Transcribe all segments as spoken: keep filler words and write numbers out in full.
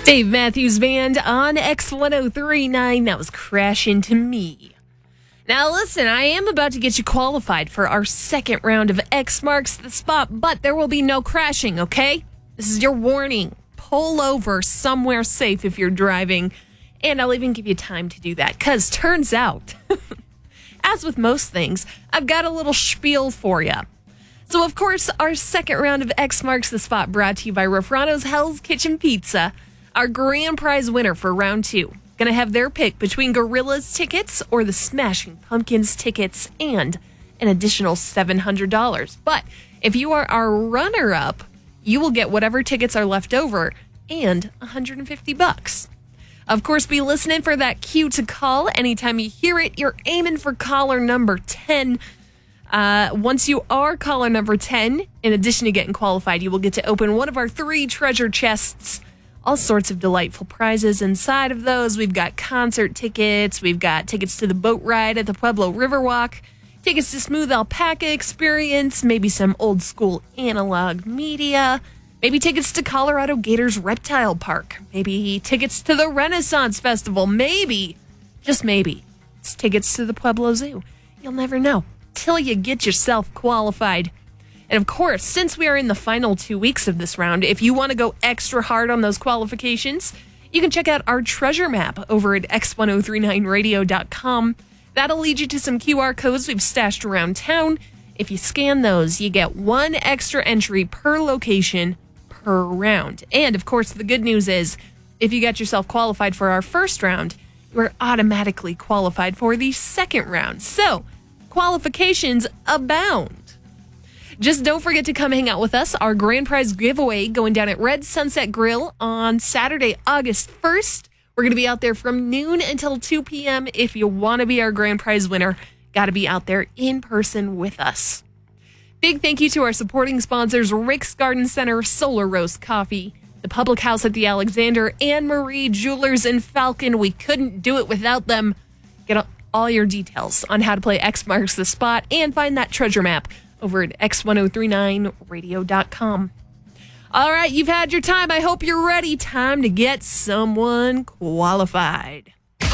Dave Matthews Band on X ten thirty-nine. That was Crash Into Me. Now listen, I am about to get you qualified for our second round of X Marks the Spot, but there will be no crashing, okay? This is your warning. Pull over somewhere safe if you're driving, and I'll even give you time to do that, because turns out, as with most things, I've got a little spiel for you. So, of course, our second round of X Marks the Spot brought to you by Rafrano's Hell's Kitchen Pizza. Our grand prize winner for round two, going to have their pick between Gorillaz tickets or the Smashing Pumpkins tickets and an additional seven hundred dollars. But if you are our runner-up, you will get whatever tickets are left over and one hundred fifty bucks. Of course, be listening for that cue to call. Anytime you hear it, you're aiming for caller number ten. Uh, once you are caller number ten, in addition to getting qualified, you will get to open one of our three treasure chests. All sorts of delightful prizes inside of those. We've got concert tickets. We've got tickets to the boat ride at the Pueblo Riverwalk, tickets to Smooth Alpaca Experience, maybe some old school analog media, maybe tickets to Colorado Gators Reptile Park, maybe tickets to the Renaissance Festival, maybe, just maybe, it's tickets to the Pueblo Zoo. You'll never know till you get yourself qualified. And of course, since we are in the final two weeks of this round, if you want to go extra hard on those qualifications, you can check out our treasure map over at x ten thirty-nine radio dot com. That'll lead you to some Q R codes we've stashed around town. If you scan those, you get one extra entry per location per round. And of course, the good news is, if you got yourself qualified for our first round, you are automatically qualified for the second round. So, qualifications abound. Just don't forget to come hang out with us. Our grand prize giveaway going down at Red Sunset Grill on Saturday, August first. We're going to be out there from noon until two p.m. If you want to be our grand prize winner, got to be out there in person with us. Big thank you to our supporting sponsors, Rick's Garden Center, Solar Roast Coffee, the Public House at the Alexander, Anne Marie Jewelers in Falcon. We couldn't do it without them. Get all your details on how to play X Marks the Spot and find that treasure map over at x ten thirty-nine radio dot com. All right, you've had your time. I hope you're ready. Time to get someone qualified.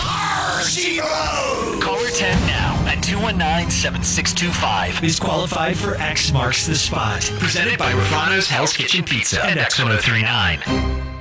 Zero. Caller ten now at two one nine, seven six two five is qualified for X Marks the Spot. Presented by Rafrano's Hell's Kitchen Pizza and X ten thirty-nine.